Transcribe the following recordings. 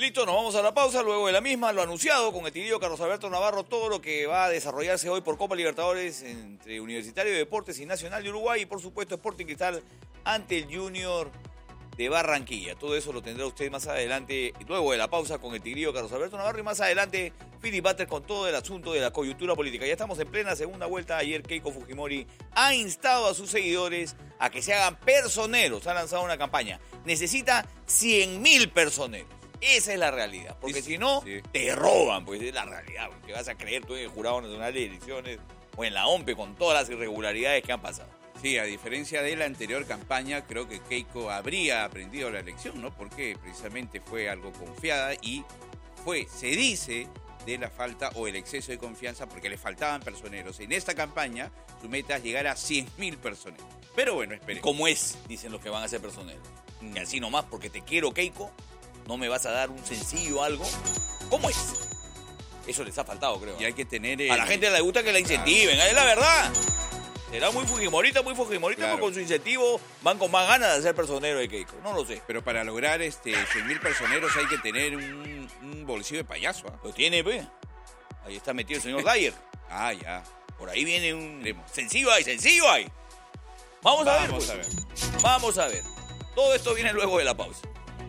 Listo, nos vamos a la pausa. Luego de la misma, lo anunciado con el tirillo Carlos Alberto Navarro, todo lo que va a desarrollarse hoy por Copa Libertadores entre Universitario de Deportes y Nacional de Uruguay y por supuesto Sporting Cristal ante el Junior de Barranquilla. Todo eso lo tendrá usted más adelante, luego de la pausa con el tirillo Carlos Alberto Navarro y más adelante Philip Butter con todo el asunto de la coyuntura política. Ya estamos en plena segunda vuelta. Ayer Keiko Fujimori ha instado a sus seguidores a que se hagan personeros. Ha lanzado una campaña. Necesita 100.000 personeros. Esa es la realidad, porque si no, te roban, pues es la realidad. ¿Qué vas a creer tú en el Jurado Nacional de Elecciones o en la OMPE con todas las irregularidades que han pasado? Sí, a diferencia de la anterior campaña, creo que Keiko habría aprendido la lección, ¿no? Porque precisamente fue algo confiada y se dice, de la falta o el exceso de confianza porque le faltaban personeros. En esta campaña, su meta es llegar a 100.000 personeros. Pero bueno, esperemos. ¿Cómo es? Dicen los que van a ser personeros. Y así nomás, porque te quiero, Keiko. ¿No me vas a dar un sencillo algo? ¿Cómo es? Eso les ha faltado, creo. Y hay que tener... A la gente le gusta que la incentiven, es la verdad. Será muy fujimorita, claro. Pero con su incentivo van con más ganas de ser personero de Keiko. No lo sé. Pero para lograr 100.000 personeros hay que tener un bolsillo de payaso. ¿Eh? Lo tiene, pues. Ahí está metido el señor Dyer. Ah, ya. Por ahí viene un... Sencillo hay. Vamos a ver. Vamos a ver. Todo esto viene luego de la pausa.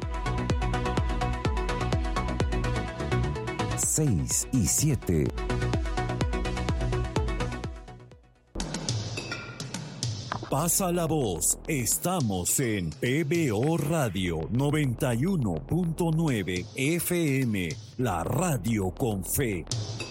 6 y 7. Pasa la voz. Estamos en PBO Radio 91.9 FM, la radio con fe.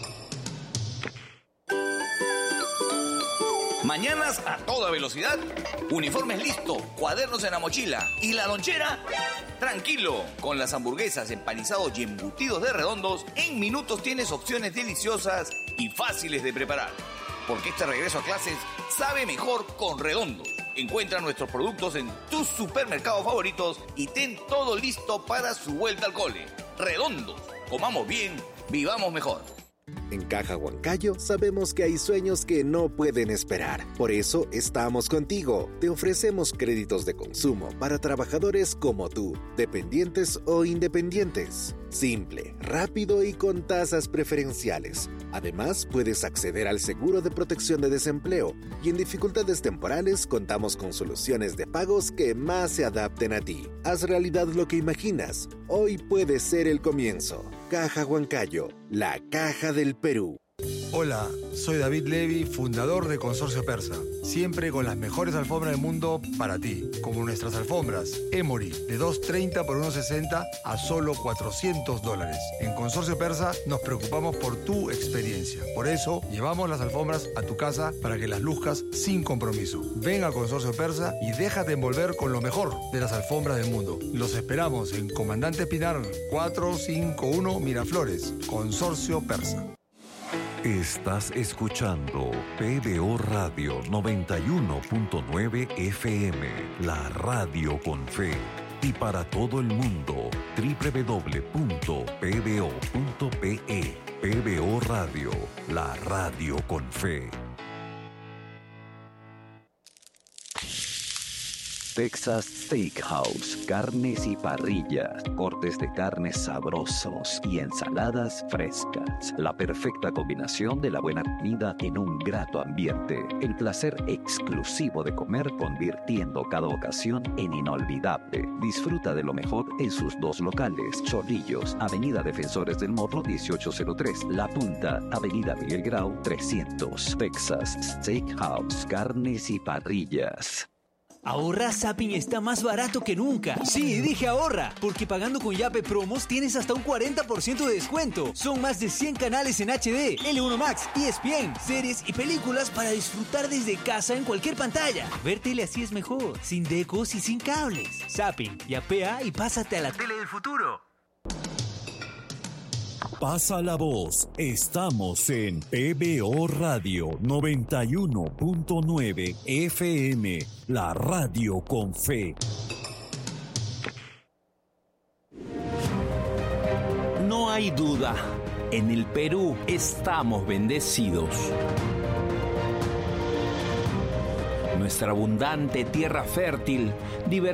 Mañanas a toda velocidad, uniformes listo, cuadernos en la mochila y la lonchera, tranquilo. Con las hamburguesas, empanizados y embutidos de Redondos, en minutos tienes opciones deliciosas y fáciles de preparar. Porque este regreso a clases sabe mejor con Redondos. Encuentra nuestros productos en tus supermercados favoritos y ten todo listo para su vuelta al cole. Redondos, comamos bien, vivamos mejor. En Caja Huancayo sabemos que hay sueños que no pueden esperar. Por eso estamos contigo. Te ofrecemos créditos de consumo para trabajadores como tú, dependientes o independientes. Simple, rápido y con tasas preferenciales. Además, puedes acceder al seguro de protección de desempleo y en dificultades temporales contamos con soluciones de pagos que más se adapten a ti. Haz realidad lo que imaginas. Hoy puede ser el comienzo. Caja Huancayo, la caja del Perú. Hola, soy David Levy, fundador de Consorcio Persa. Siempre con las mejores alfombras del mundo para ti. Como nuestras alfombras Emory, de $230 por $160 a solo $400. En Consorcio Persa nos preocupamos por tu experiencia. Por eso, llevamos las alfombras a tu casa para que las luzcas sin compromiso. Ven a Consorcio Persa y déjate envolver con lo mejor de las alfombras del mundo. Los esperamos en Comandante Pinar 451 Miraflores. Consorcio Persa. Estás escuchando PBO Radio 91.9 FM, la radio con fe. Y para todo el mundo, www.pbo.pe. PBO Radio, la radio con fe. Texas Steakhouse, carnes y parrillas, cortes de carnes sabrosos y ensaladas frescas. La perfecta combinación de la buena comida en un grato ambiente. El placer exclusivo de comer convirtiendo cada ocasión en inolvidable. Disfruta de lo mejor en sus dos locales. Chorrillos, Avenida Defensores del Morro 1803. La Punta, Avenida Miguel Grau 300. Texas Steakhouse, carnes y parrillas. Ahorra Zapping está más barato que nunca. Sí, dije ahorra, porque pagando con Yape Promos tienes hasta un 40% de descuento. Son más de 100 canales en HD, L1 Max, ESPN, series y películas para disfrutar desde casa en cualquier pantalla. Ver tele así es mejor, sin decos y sin cables. Zapping, yapea y pásate a la tele del futuro. Pasa la voz. Estamos en PBO Radio 91.9 FM, la radio con fe. No hay duda, en el Perú estamos bendecidos. Nuestra abundante tierra fértil,